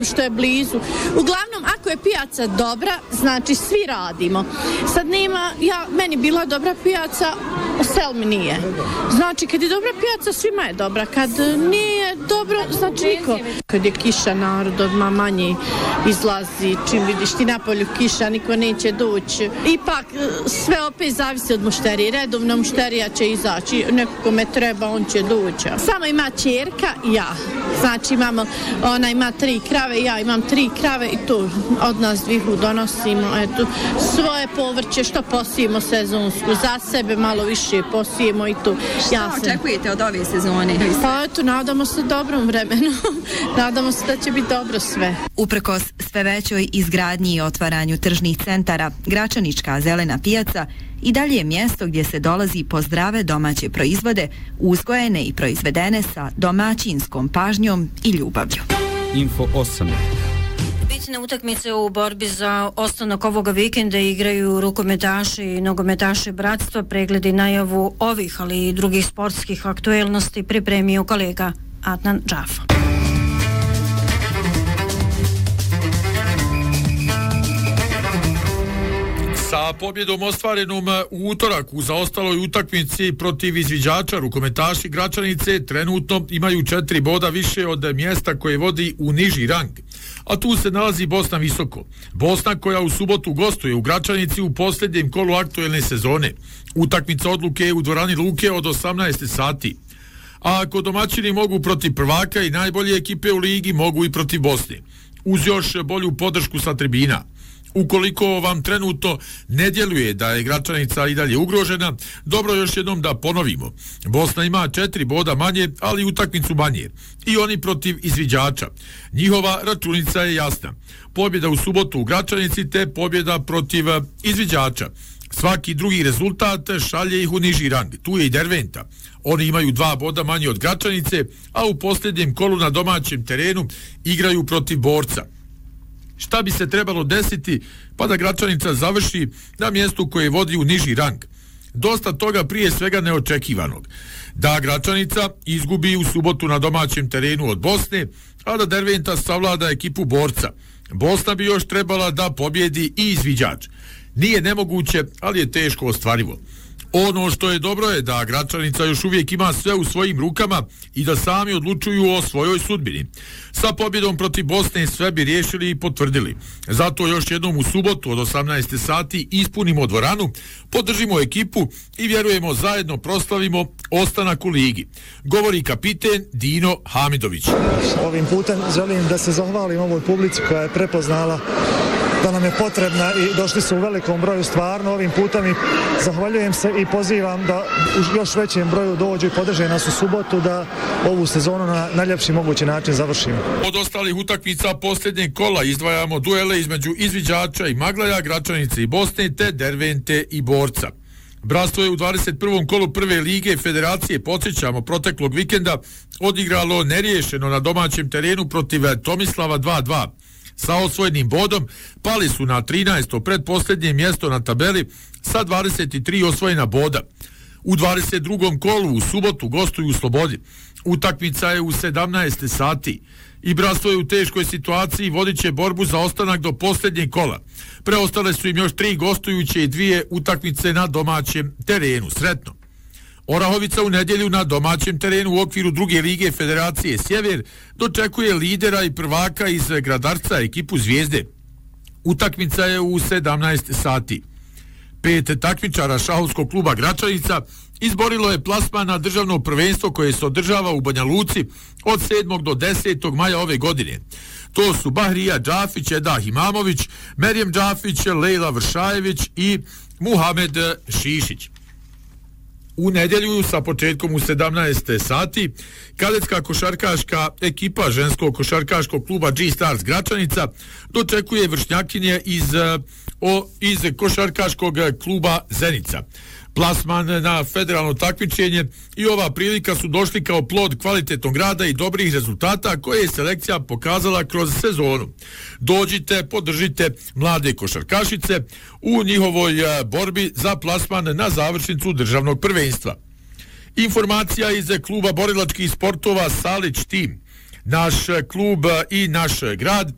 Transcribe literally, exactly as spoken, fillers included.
što je blizu. Uglavnom, ako je pijaca dobra, znači svi radimo. Sad nema, ja, meni bila dobra pijaca, sel mi nije. Znači, kad je dobra pijaca, svima je dobra. Kad nije dobro, znači niko. Kad je kiša, narod odmah manje izlazi. Čim vidiš ti napolju kiša, niko neće doći. Ipak, sve opet zavisi od mušterije. Redovna mušterija će izaći. Neko me treba, on će doći. Samo ima ćerka i ja. Znači, imamo, ona ima tri krave, ja imam tri krave i to od nas dvihu donosimo. Eto, svoje povrće što posijemo sezonsku. Za sebe malo više posijemo i to. Šta očekujete od ove sezone? Pa eto, nadamo se dobrom vremenu. Nadamo se da će biti dobro sve. Uprkos sve većoj izgradnji i otvaranju tržnih centara, Gračanička zelena pijaca i dalje je mjesto gdje se dolazi po zdrave domaće proizvode, uzgojene i proizvedene sa domaćinskom pažnjom i ljubavlju. Info osam. Bitne utakmice u borbi za ostanak ovoga vikenda igraju rukometaši i nogometaši bratstva. Pregled i najavu ovih, ali i drugih sportskih aktuelnosti pripremio kolega Adnan Džafa. Sa pobjedom ostvarenom u utorak u zaostaloj utakmici protiv izviđača, rukometaši Gračanice trenutno imaju četiri boda više od mjesta koje vodi u niži rang. A tu se nalazi Bosna visoko. Bosna koja u subotu gostuje u Gračanici u posljednjem kolu aktuelne sezone. Utakmica odluke je u dvorani Luke od osamnaest sati. A ako domaćini mogu protiv prvaka i najbolje ekipe u ligi, mogu i protiv Bosne. Uz još bolju podršku sa tribina. Ukoliko vam trenutno ne djeluje da je Gračanica i dalje ugrožena, dobro još jednom da ponovimo. Bosna ima četiri boda manje, ali utakmicu manje. I oni protiv izviđača. Njihova računica je jasna. Pobjeda u subotu u Gračanici te pobjeda protiv izviđača. Svaki drugi rezultat šalje ih u niži rang. Tu je i Derventa. Oni imaju dva boda manje od Gračanice, a u posljednjem kolu na domaćem terenu igraju protiv Borca. Šta bi se trebalo desiti pa da Gračanica završi na mjestu koje vodi u niži rang? Dosta toga prije svega neočekivanog. Da Gračanica izgubi u subotu na domaćem terenu od Bosne, a da Derventa savlada ekipu Borca. Bosna bi još trebala da pobjedi i izviđač. Nije nemoguće, ali je teško ostvarivo. Ono što je dobro je da Gračanica još uvijek ima sve u svojim rukama i da sami odlučuju o svojoj sudbini. Sa pobjedom protiv Bosne sve bi riješili i potvrdili. Zato još jednom u subotu od osamnaest sati ispunimo dvoranu, podržimo ekipu i vjerujemo zajedno proslavimo ostanak u ligi. Govori kapiten Dino Hamidović. Ovim putem želim da se zahvalim ovoj publici koja je prepoznala da nam je potrebna i došli su u velikom broju stvarno ovim putem i zahvaljujem se i pozivam da u još većem broju dođu i podrže nas u subotu da ovu sezonu na najljepši mogući način završimo. Od ostalih utakmica posljednjeg kola izdvajamo duele između izviđača i Maglaja, Gračanice i Bosne te Dervente i Borca. Bratstvo je u dvadeset prvom kolu prve lige Federacije, podsjećamo, proteklog vikenda odigralo neriješeno na domaćem terenu protiv Tomislava dva dva. Sa osvojenim bodom pali su na trinaesto predposljednje mjesto na tabeli sa dvadeset tri osvojena boda. U dvadeset drugom kolu u subotu gostuju u Slobodi. Utakmica je u sedamnaest sati. I bratstvo je u teškoj situaciji, vodit će borbu za ostanak do posljednjeg kola. Preostale su im još tri gostujuće i dvije utakmice na domaćem terenu. Sretno! Orahovica u nedjelju na domaćem terenu u okviru druge lige Federacije Sjever dočekuje lidera i prvaka iz Gradarca, ekipu Zvijezde. Utakmica je u sedamnaest sati. Pet takmičara šahovskog kluba Gračanica izborilo je plasman na državno prvenstvo koje se održava u Banja Luci od sedmog do desetog maja ove godine. To su Bahrija Džafić, Edah Imamović, Merjem Džafić, Lejla Vršajević i Muhamed Šišić. U nedjelju sa početkom u sedamnaest sati kadetska košarkaška ekipa ženskog košarkaškog kluba G-Stars Gračanica dočekuje vršnjakinje iz, o, iz košarkaškog kluba Zenica. Plasman na federalno takmičenje i ova prilika su došli kao plod kvalitetnog rada i dobrih rezultata koje je selekcija pokazala kroz sezonu. Dođite, podržite mlade košarkašice u njihovoj borbi za plasman na završnicu državnog prvenstva. Informacija iz kluba borilačkih sportova Salić Tim. Naš klub i naš grad